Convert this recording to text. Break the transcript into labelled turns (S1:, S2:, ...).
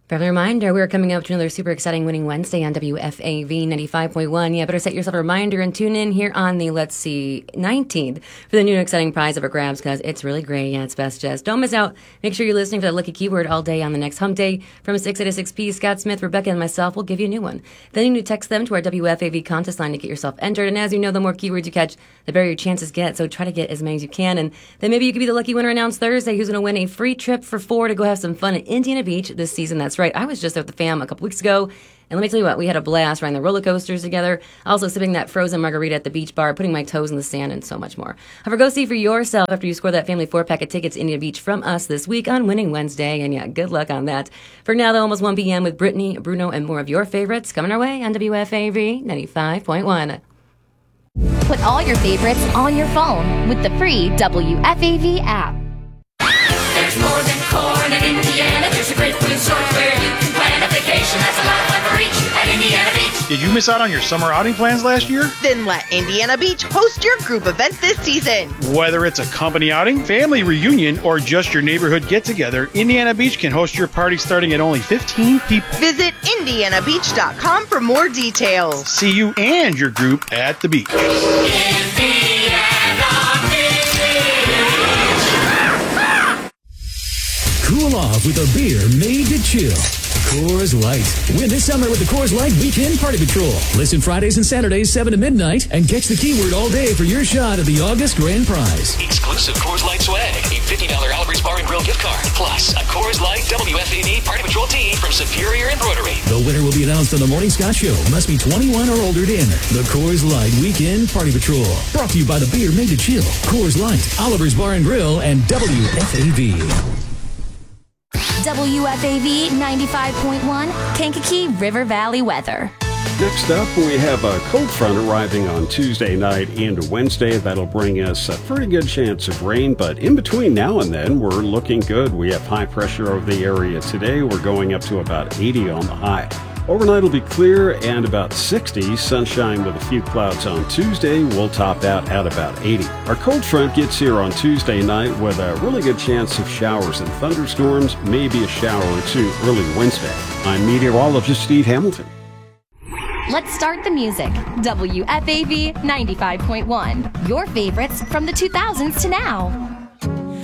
S1: Friendly reminder, we're coming up to another super exciting Winning Wednesday on WFAV 95.1. Yeah, better set yourself a reminder and tune in here on the, 19th for the new and exciting prize up for grabs because it's really great. Yeah, it's best just. Don't miss out. Make sure you're listening for that lucky keyword all day on the next hump day. From 6 to 6 Scott Smith, Rebecca, and myself will give you a new one. Then you need to text them to our WFAV contest line to get yourself entered. And as you know, the more keywords you catch, the better your chances get. So try to get as many as you can. And then maybe you could be the lucky winner announced Thursday who's going to win a free trip for 4 to go have some fun at Indiana Beach this season. That's right. I was just out with the fam a couple weeks ago, and let me tell you what, we had a blast riding the roller coasters together, also sipping that frozen margarita at the beach bar, putting my toes in the sand, and so much more. However, go see for yourself after you score that family 4-pack of tickets to Indiana Beach from us this week on Winning Wednesday, and yeah, good luck on that. For now, though, almost 1 p.m. with Brittany, Bruno, and more of your favorites coming our way on WFAV 95.1.
S2: Put all your favorites on your phone with the free WFAV app.
S3: There's more than corn in Indiana. There's a great food resort where you can plan a vacation. That's a lot of fun for each at Indiana Beach.
S4: Did you miss out on your summer outing plans last year?
S5: Then let Indiana Beach host your group event this season.
S4: Whether it's a company outing, family reunion, or just your neighborhood get-together, Indiana Beach can host your party starting at only 15 people.
S5: Visit IndianaBeach.com for more details.
S4: See you and your group at the beach.
S6: Cool off with a beer made to chill. Coors Light. Win this summer with the Coors Light Weekend Party Patrol. Listen Fridays and Saturdays 7 to midnight and catch the keyword all day for your shot at the August grand prize.
S7: Exclusive Coors Light swag. A $50 Oliver's Bar and Grill gift card. Plus a Coors Light WFAV Party Patrol tee from Superior Embroidery.
S6: The winner will be announced on the Morning Scott Show. Must be 21 or older to enter. The Coors Light Weekend Party Patrol. Brought to you by the beer made to chill. Coors Light, Oliver's Bar and Grill, and WFAV.
S2: WFAV 95.1, Kankakee River Valley weather.
S8: Next up, we have a cold front arriving on Tuesday night into Wednesday. That'll bring us a pretty good chance of rain, but in between now and then, we're looking good. We have high pressure over the area today. We're going up to about 80 on the high. Overnight will be clear and about 60. Sunshine with a few clouds on Tuesday. We'll top out at about 80. Our cold front gets here on Tuesday night with a really good chance of showers and thunderstorms, maybe a shower or two early Wednesday. I'm meteorologist Steve Hamilton.
S2: Let's start the music. WFAV 95.1. Your favorites from the 2000s to now.